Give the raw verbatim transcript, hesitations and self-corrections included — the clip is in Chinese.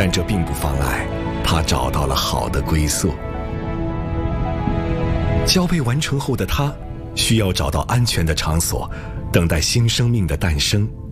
但这并不妨碍他找到了好的归宿。交配完成后的他需要找到安全的场所，等待新生命的诞生